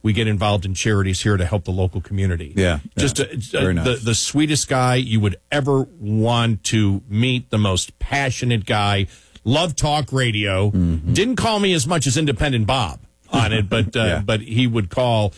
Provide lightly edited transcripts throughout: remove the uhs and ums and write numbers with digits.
we get involved in charities here to help the local community. Yeah. Very nice. The sweetest guy you would ever want to meet, the most passionate guy. Love talk radio. Mm-hmm. Didn't call me as much as Independent Bob on it, but but he would call.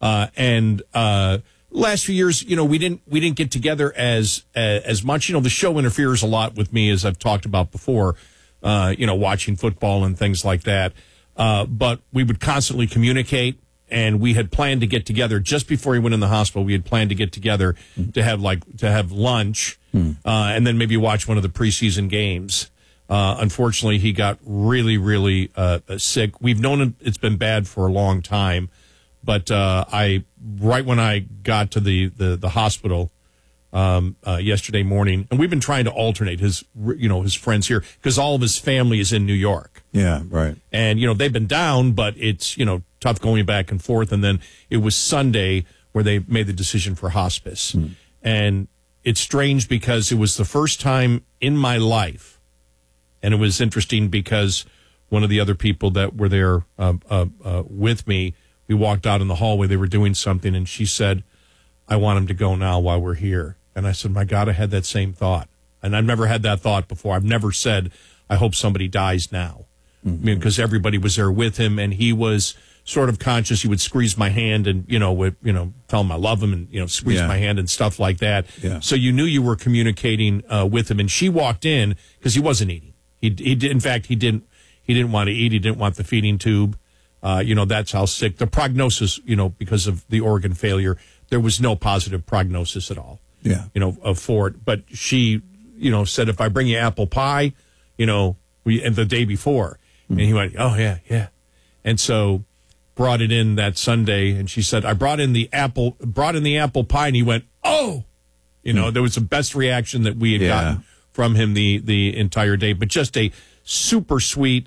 Last few years, we didn't get together as much. The show interferes a lot with me, as I've talked about before. Watching football and things like that. But we would constantly communicate, and we had planned to get together just before he went in the hospital. We had planned to get together to have lunch, and then maybe watch one of the preseason games. Unfortunately, he got really, really sick. We've known it's been bad for a long time, but right when I got to the hospital yesterday morning, and we've been trying to alternate his friends here because all of his family is in New York. Yeah, right. And they've been down, but it's tough going back and forth. And then it was Sunday where they made the decision for hospice, and it's strange because it was the first time in my life. And it was interesting because one of the other people that were there with me, we walked out in the hallway. They were doing something, and she said, "I want him to go now while we're here." And I said, "My God, I had that same thought." And I've never had that thought before. I've never said, "I hope somebody dies now." Because everybody was there with him, and he was sort of conscious. He would squeeze my hand and, tell him I love him and, squeeze my hand and stuff like that. Yeah. So you knew you were communicating with him. And she walked in because he wasn't eating. He did. In fact, he didn't want to eat. He didn't want the feeding tube. That's how sick. The prognosis, because of the organ failure, there was no positive prognosis at all. Yeah. For it. But she, said, if I bring you apple pie, and the day before, and he went, "Oh yeah, yeah," and so brought it in that Sunday, and she said, "I brought in the apple pie," and he went, "Oh," there was the best reaction that we had gotten from him the entire day, but just a super sweet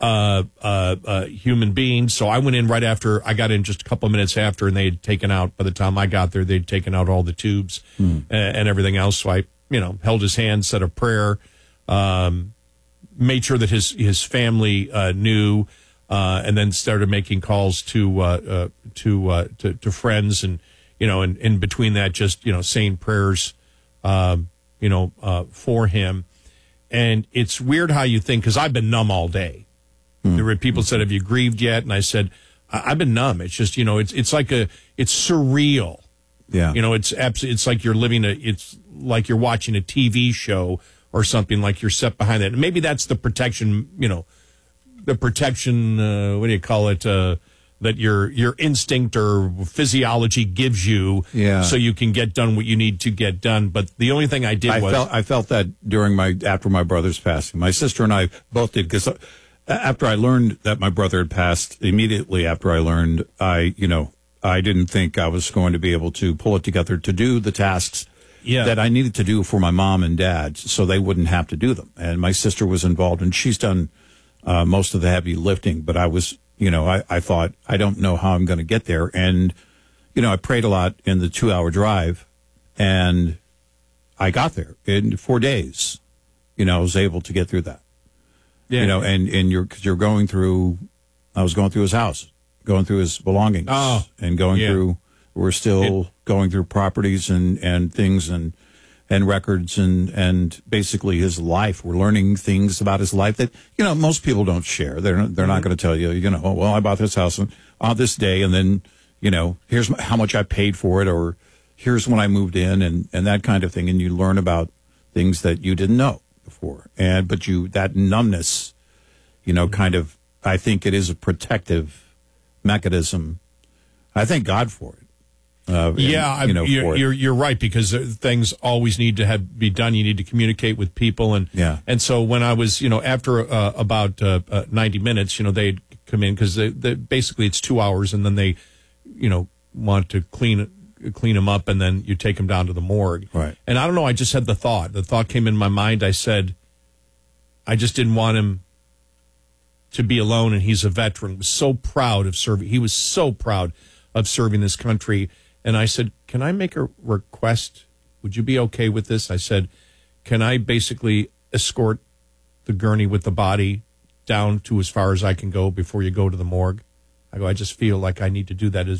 human being. So I went in right after. I got in just a couple of minutes after, and they had taken out, by the time I got there, they'd taken out all the tubes and everything else. So I, held his hand, said a prayer, made sure that his family knew, and then started making calls to friends, and and in between that, just saying prayers, for him. And it's weird how you think, because I've been numb all day. There were people said, "Have you grieved yet?" And I said, "I've been numb. It's just it's like it's surreal." Yeah. It's like you're it's like you're watching a TV show or something, like you're set behind that. And maybe that's the protection, what do you call it? That your instinct or physiology gives you, so you can get done what you need to get done. But the only thing I felt that after my brother's passing. My sister and I both did, because after I learned that my brother had passed, immediately after I learned, I didn't think I was going to be able to pull it together to do the tasks that I needed to do for my mom and dad, so they wouldn't have to do them. And my sister was involved, and she's done most of the heavy lifting. But I was, I thought, I don't know how I'm going to get there. And, I prayed a lot in the 2-hour drive, and I got there in 4 days. I was able to get through that. Yeah. Because you're going through, I was going through his house, going through his belongings, and going through, we're still going through properties and things and records and basically his life. We're learning things about his life that, most people don't share. They're not going to tell you, "Oh, well, I bought this house on this day, and then, here's how much I paid for it, or here's when I moved in," and that kind of thing. And you learn about things that you didn't know before. But that numbness, kind of, I think it is a protective mechanism. I thank God for it. You're right, because things always need to be done. You need to communicate with people, and so when I was, after about 90 minutes, they'd come in, because they basically it's 2 hours, and then they, want to clean them up, and then you take them down to the morgue. Right. And I don't know, I just had the thought came in my mind. I said, I just didn't want him to be alone, and he's a veteran. Was so proud of serving. He was so proud of serving this country. And I said, "Can I make a request? Would you be okay with this?" I said, "Can I basically escort the gurney with the body down to as far as I can go before you go to the morgue?" I go, "I just feel like I need to do that.